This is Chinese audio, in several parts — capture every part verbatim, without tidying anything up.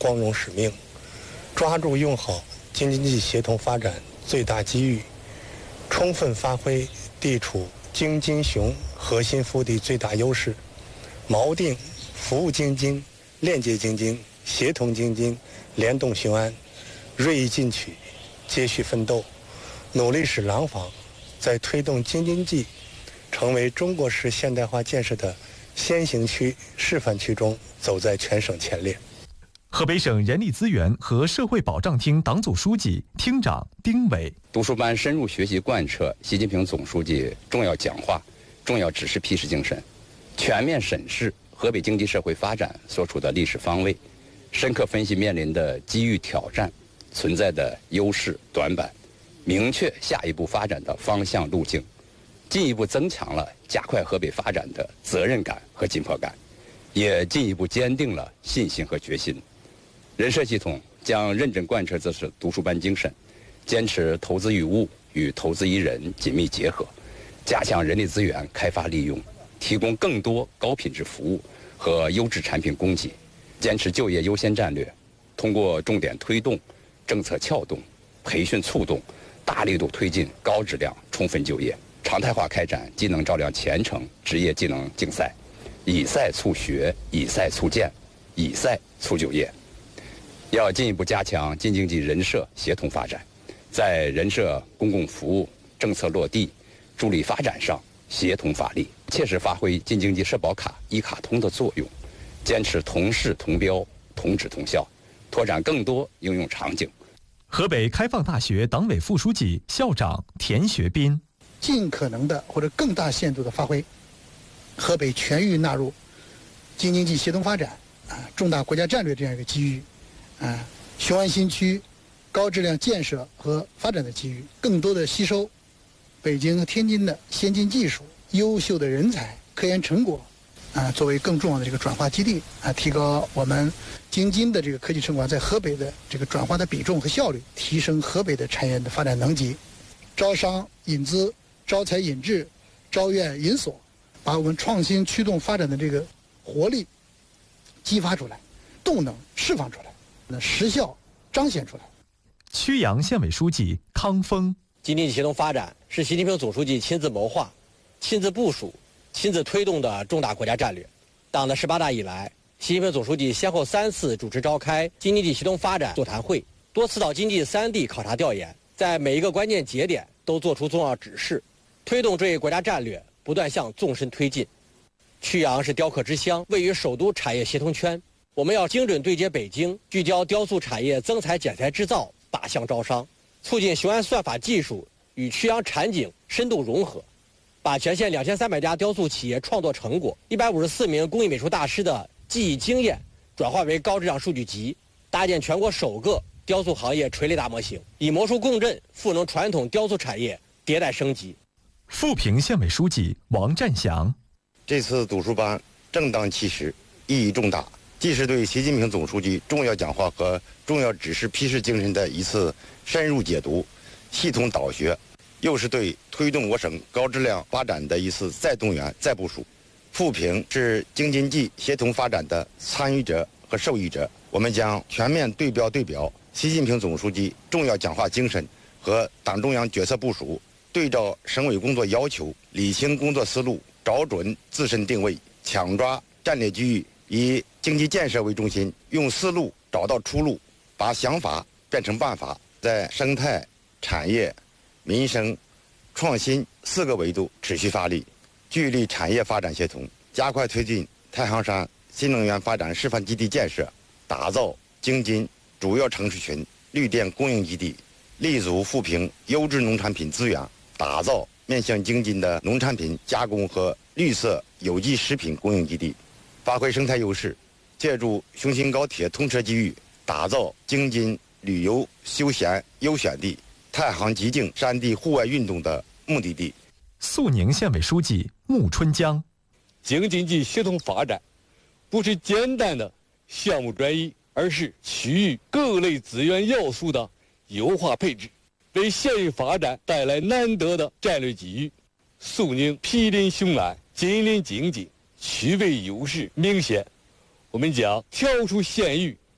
光荣使命，抓住用好京津冀协同发展最大机遇，充分发挥地处京津雄核心腹地最大优势，锚定服务京津、链接京津、协同京津、联动雄安，锐意进取，接续奋斗，努力使廊坊在推动京津冀成为中国式现代化建设的先行区、示范区中走在全省前列。 河北省人力资源和社会保障厅党组书记、厅长丁伟， 读书班深入学习贯彻习近平总书记重要讲话、重要指示批示精神，全面审视河北经济社会发展所处的历史方位，深刻分析面临的机遇挑战、存在的优势短板，明确下一步发展的方向路径，进一步增强了加快河北发展的责任感和紧迫感，也进一步坚定了信心和决心。人社系统将认真贯彻这次读书班精神，坚持投资于物与投资于人紧密结合，加强人力资源开发利用，提供更多高品质服务和优质产品供给，坚持就业优先战略，通过重点推动、政策撬动、培训促动，大力度推进高质量充分就业，常态化开展技能照亮前程职业技能竞赛，以赛促学，以赛促建，以赛促就业。要进一步加强京津冀人社协同发展，在人社公共服务政策落地、助力发展上协同发力，切实发挥京津冀社保卡一卡通的作用，坚持同事同标、同质同效，拓展更多应用场景。 河北开放大学党委副书记、校长田学斌， 尽可能的或者更大限度的发挥河北全域纳入京津冀协同发展啊重大国家战略这样一个机遇。啊，雄安新区高质量建设和发展的机遇，更多的吸收北京和天津的先进技术、优秀的人才、科研成果，啊，作为更重要的这个转化基地，啊，提高我们京津的这个科技成果在河北的这个转化的比重和效率，提升河北的产业的发展能级，招商引资、招才引智、招院引所，把我们创新驱动发展的这个活力激发出来，动能释放出来。那实效彰显出来。 曲阳县委书记康峰， 京津冀协同发展是习近平总书记亲自谋划、亲自部署、亲自推动的重大国家战略。党的十八大以来，习近平总书记先后三次主持召开京津冀协同发展座谈会，多次到京津三地考察调研，在每一个关键节点都作出重要指示，推动这一国家战略不断向纵深推进。曲阳是雕刻之乡，位于首都产业协同圈。我们要精准对接北京，聚焦雕塑产业增材减材制造靶向招商，促进雄安算法技术与曲阳产景深度融合，把全县两千三百家雕塑企业创作成果、一百五十四名工艺美术大师的技艺经验转化为高质量数据集，搭建全国首个雕塑行业垂类大模型，以魔术共振赋能传统雕塑产业迭代升级。 富平县委书记王占祥， 这次读书班正当其时，意义重大，既是对习近平总书记重要讲话和重要指示批示精神的一次深入解读、系统导学，又是对推动我省高质量发展的一次再动员、再部署。富平是京津冀协同发展的参与者和受益者，我们将全面对标对表习近平总书记重要讲话精神和党中央决策部署，对照省委工作要求，理清工作思路，找准自身定位，抢抓战略机遇，以经济建设为中心，用思路找到出路，把想法变成办法，在生态、产业、民生、创新四个维度持续发力，聚力产业发展协同，加快推进太行山新能源发展示范基地建设，打造京津主要城市群绿电供应基地，立足富平优质农产品资源，打造面向京津的农产品加工和绿色有机食品供应基地，发挥生态优势，借助雄新高铁通车机遇，打造京津旅游休闲优选地、太行极境山地户外运动的目的地。 肃宁县委书记穆春江， 京津冀协同发展不是简单的项目转移，而是区域各类资源要素的优化配置，为县域发展带来难得的战略机遇。肃宁毗邻雄安，紧邻京津，区位优势明显。我们将跳出县域，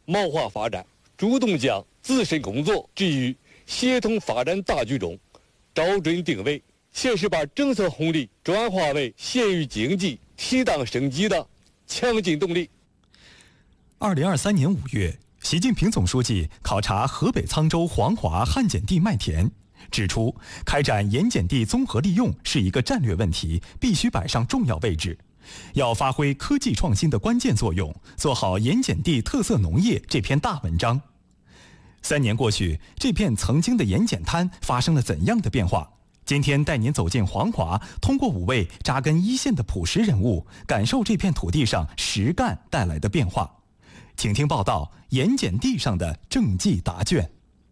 毛化发展，主动将自身工作置于协同发展大局中，找准定位，切实把政策红利转化为县域经济提档升级的强劲动力。 二零二三年五月，习近平总书记考察河北沧州黄华旱碱地麦田，指出开展盐碱地综合利用是一个战略问题，必须摆上重要位置，要发挥科技创新的关键作用，做好盐碱地特色农业这篇大文章。三年过去，这片曾经的盐碱滩发生了怎样的变化？今天带您走进黄华，通过五位扎根一线的朴实人物，感受这片土地上实干带来的变化。请听报道：盐碱地上的政绩答卷。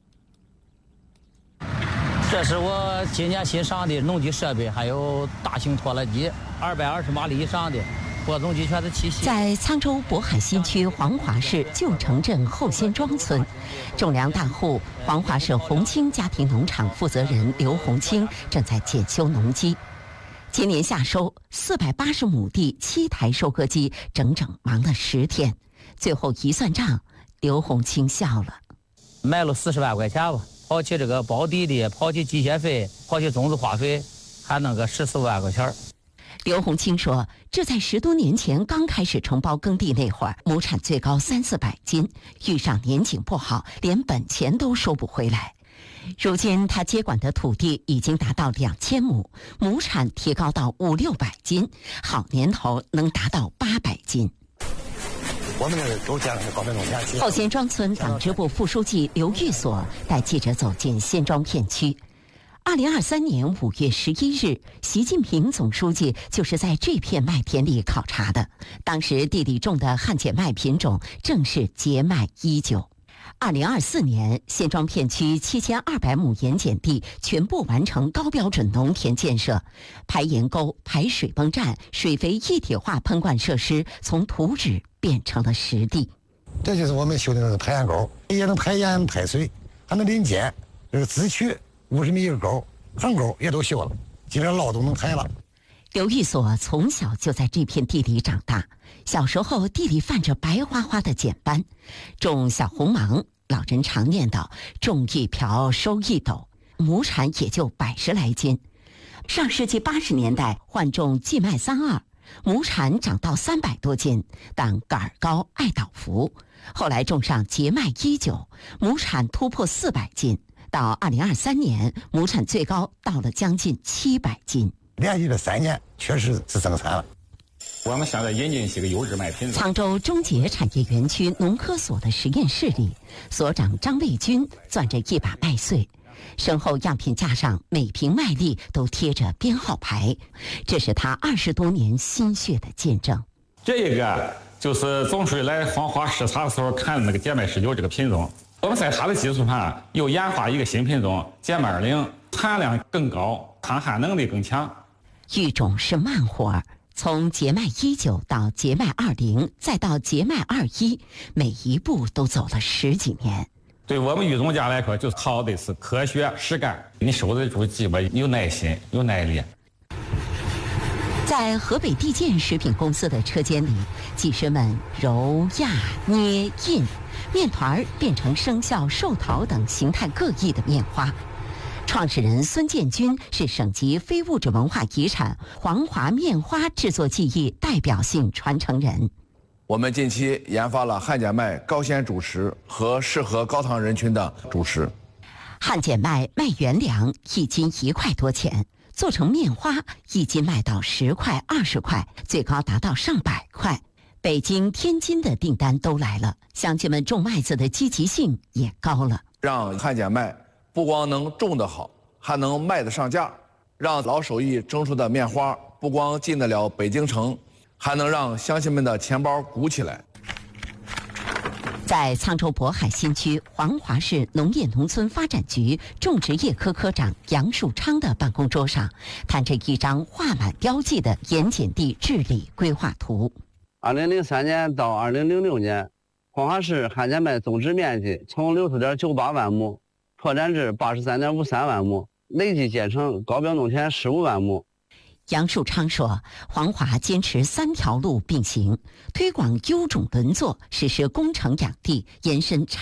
这是我今年新上的农机设备，还有大型拖拉机，二百二十马力以上的播种机全是七系。 在沧州渤海新区黄华市旧城镇后仙庄村，种粮大户黄华市红青家庭农场负责人刘红青正在检修农机。今年夏收四百八十亩地，七台收割机整整忙了十天。最后一算账，刘红青笑了， 卖了四十万块钱吧，抛弃这个包地的，抛弃机械费，抛弃种子花费，还弄个十四万块钱。 刘红青说，这在十多年前刚开始承包耕地那会儿，亩产最高三四百斤，遇上年景不好，连本钱都收不回来。如今他接管的土地已经达到两千亩，亩产提高到五六百斤，好年头能达到八百斤。 我们这都建了高品种田。 后仙庄村党支部副书记刘玉锁带记者走进仙庄片区。二零二三年五月十一日，习近平总书记就是在这片麦田里考察的。当时地里种的旱碱麦品种正是节麦一九。二零二四年，仙庄片区七千二百亩盐碱地全部完成高标准农田建设，排盐沟、排水泵站、水肥一体化喷灌设施从图纸变成了实地。 这就是我们修的那个排盐沟，也能排盐排水，还能淋碱，这是自渠五十米一个沟，横沟也都修了，今天涝都能排了。 刘玉锁从小就在这片地里长大，小时候地里泛着白花花的碱斑，种小红芒，老人常念叨种一瓢收一斗，亩产也就百十来斤。上世纪八十年代换种荠麦三二，亩产涨到三百多斤，但杆儿高爱倒伏。后来种上节麦一九，亩产突破四百斤，到二零二三年，亩产最高到了将近七百斤。 连续了三年，确实是增产了。 我们现在引进些个优质麦品种。 沧州中捷产业园区农科所的实验室里，所长张卫军攥着一把麦穗，身后样品架上每瓶麦粒都贴着编号牌，这是他二十多年心血的见证。 这一个就是总书记来黄华视察的时候看的那个节麦十九这个品种，我们在它的基础上又研发一个新品种节麦二零，产量更高，抗旱能力更强。 育种是慢活儿，从节麦一九到节麦二零，再到节麦二一，每一步都走了十几年。 对我们育种家来说，就靠的是科学实干，你守得住基本，有耐心，有耐力。 在河北地建食品公司的车间里，技师们揉、压、捏、印，面团变成生肖、寿桃等形态各异的面花。创始人孙建军是省级非物质文化遗产黄华面花制作技艺代表性传承人。 我们近期研发了旱碱麦高纤主食和适合高糖人群的主食。 旱碱麦卖原粮一斤一块多钱，做成面花一斤卖到十块、二十块，最高达到上百块。北京、天津的订单都来了，乡亲们种麦子的积极性也高了。 让旱碱麦不光能种得好，还能卖得上价，让老手艺蒸出的面花不光进得了北京城，还能让乡亲们的钱包鼓起来。 在沧州渤海新区黄华市农业农村发展局种植业科科长杨树昌的办公桌上，摊着一张画满标记的盐碱地治理规划图。 二零零三年到二零零六年，黄华市旱碱麦种植面积从六十点九八万亩拓展至八十三点五三万亩，累计建成高标农田十五万亩。 杨树昌说，黄华坚持三条路并行，推广优种轮作，实施工程养地，延伸产